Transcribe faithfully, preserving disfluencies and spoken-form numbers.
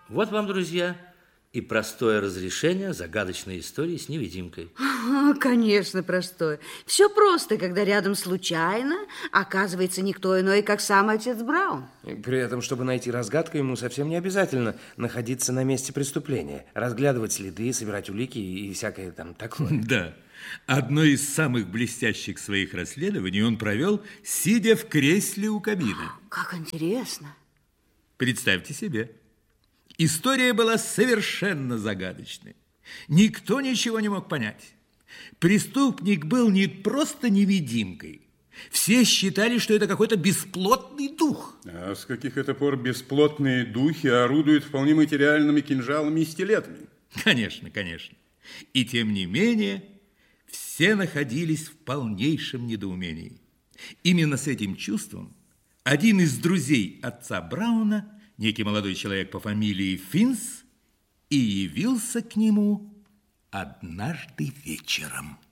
Вот вам, друзья, и простое разрешение загадочной истории с невидимкой. А, конечно, простое. Все просто, когда рядом случайно оказывается никто иной, как сам отец Браун. И при этом, чтобы найти разгадку, ему совсем не обязательно находиться на месте преступления, разглядывать следы, собирать улики и всякое там такое. Да. Одно из самых блестящих своих расследований он провел, сидя в кресле у камина. Как интересно. Представьте себе. История была совершенно загадочной. Никто ничего не мог понять. Преступник был не просто невидимкой. Все считали, что это какой-то бесплотный дух. А с каких это пор бесплотные духи орудуют вполне материальными кинжалами и стилетами? Конечно, конечно. И тем не менее, все находились в полнейшем недоумении. Именно с этим чувством один из друзей отца Брауна, некий молодой человек по фамилии Финс, и явился к нему однажды вечером.